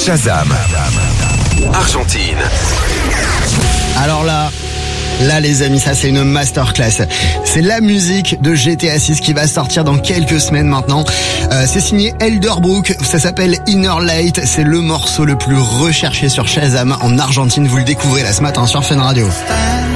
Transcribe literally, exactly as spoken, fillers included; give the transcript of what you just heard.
Shazam. Argentine. Alors là, là les amis, ça c'est une masterclass. C'est la musique de G T A six qui va sortir dans quelques semaines maintenant. Euh, c'est signé Elderbrook, ça s'appelle Inner Light. C'est le morceau le plus recherché sur Shazam en Argentine. Vous le découvrez là ce matin sur Fun Radio.